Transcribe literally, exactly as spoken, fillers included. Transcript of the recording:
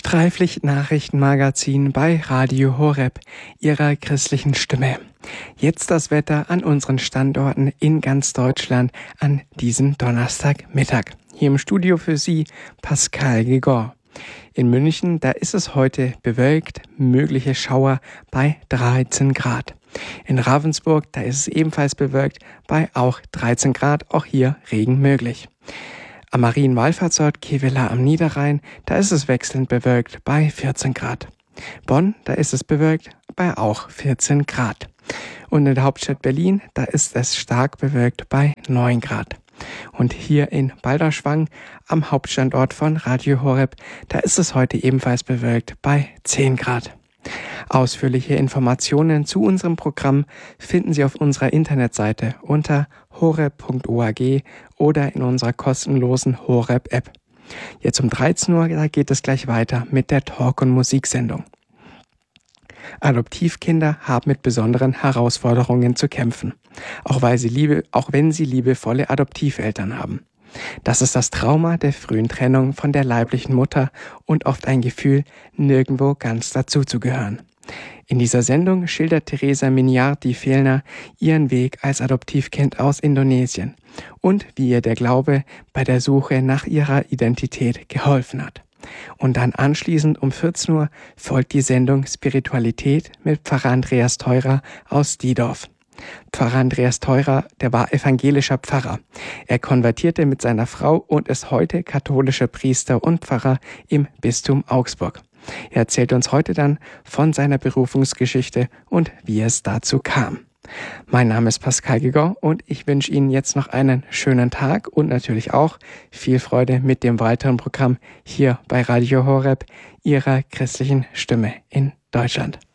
Streiflicht-Nachrichtenmagazin bei Radio Horeb, Ihrer christlichen Stimme. Jetzt das Wetter an unseren Standorten in ganz Deutschland an diesem Donnerstagmittag. Hier im Studio für Sie Pascal Gigor. In München, da ist es heute bewölkt, mögliche Schauer bei dreizehn Grad. In Ravensburg, da ist es ebenfalls bewölkt, bei auch dreizehn Grad, auch hier Regen möglich. Am Marienwallfahrtsort Kevela am Niederrhein, da ist es wechselnd bewölkt bei vierzehn Grad. Bonn, da ist es bewölkt bei auch vierzehn Grad. Und in der Hauptstadt Berlin, da ist es stark bewölkt bei neun Grad. Und hier in Balderschwang, am Hauptstandort von Radio Horeb, da ist es heute ebenfalls bewölkt bei zehn Grad. Ausführliche Informationen zu unserem Programm finden Sie auf unserer Internetseite unter horeb punkt org oder in unserer kostenlosen Horeb-App. Jetzt um dreizehn Uhr, da geht es gleich weiter mit der Talk- und Musiksendung. Adoptivkinder haben mit besonderen Herausforderungen zu kämpfen, auch, weil sie liebe, auch wenn sie liebevolle Adoptiveltern haben. Das ist das Trauma der frühen Trennung von der leiblichen Mutter und oft ein Gefühl, nirgendwo ganz dazuzugehören. In dieser Sendung schildert Teresa Miniarty-Fehlner ihren Weg als Adoptivkind aus Indonesien und wie ihr der Glaube bei der Suche nach ihrer Identität geholfen hat. Und dann anschließend um vierzehn Uhr folgt die Sendung Spiritualität mit Pfarrer Andreas Theurer aus Diedorf. Pfarrer Andreas Theurer, der war evangelischer Pfarrer. Er konvertierte mit seiner Frau und ist heute katholischer Priester und Pfarrer im Bistum Augsburg. Er erzählt uns heute dann von seiner Berufungsgeschichte und wie es dazu kam. Mein Name ist Pascal Gigor und ich wünsche Ihnen jetzt noch einen schönen Tag und natürlich auch viel Freude mit dem weiteren Programm hier bei Radio Horeb, Ihrer christlichen Stimme in Deutschland.